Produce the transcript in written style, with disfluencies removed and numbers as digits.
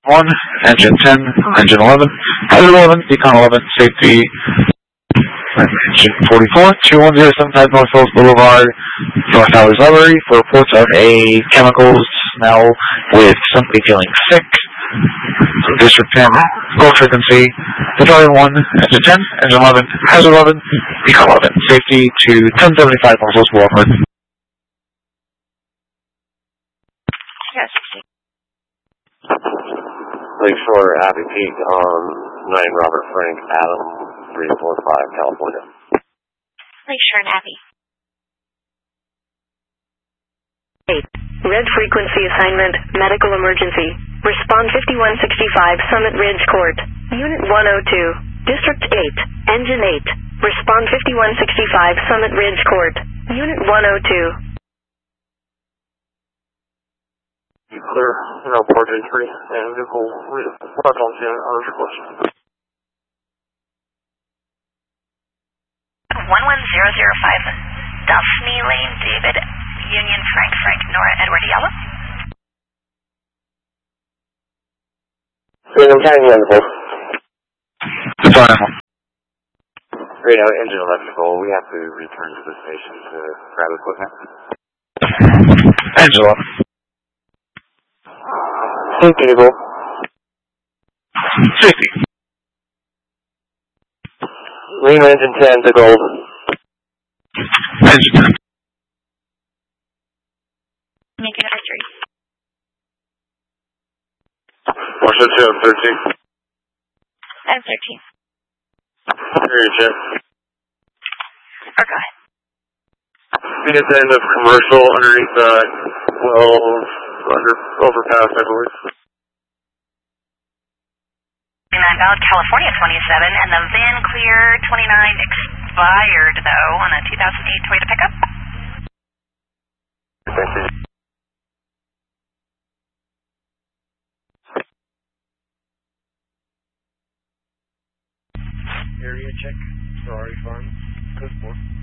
1, engine 10, engine 11, hazard 11, decon 11, safety, engine 44, 2107 North Hills Boulevard, North Highways Library, for reports of a chemical smell with somebody feeling sick. So District 10, call frequency, Battalion 1, engine 10, engine 11, hazard 11, decon 11, safety to 1075 North Hills Boulevard. Yes. Lakeshore, Abbey Peak on 9 Robert Frank, Adam 345, California. Lakeshore and Abbey. 8. Red frequency assignment, medical emergency. Respond 5165, Summit Ridge Court. Unit 102. District 8, Engine 8. Respond 5165, Summit Ridge Court. Unit 102. Clear, no port entry, and vehicle parked on Janet Orange Course. 11005, Daphne Lane, David, Union, Frank, Nora, Edward, Yellow. I'm carrying the vehicle. Battalion 1. Radio, engine electrical, we have to return to the station to grab equipment. Engine 11. Cable. Safety. Lima engine 10 to gold. Engine 10. Make it a victory. Washington 2 13. I'm 13. Area check. Or go ahead. Being at the end of commercial underneath the overpass, I believe. Valid California 27, and the Van Clear 29 expired, though, on a 2008 Toyota pickup. Area check, Ferrari Farms, code 4.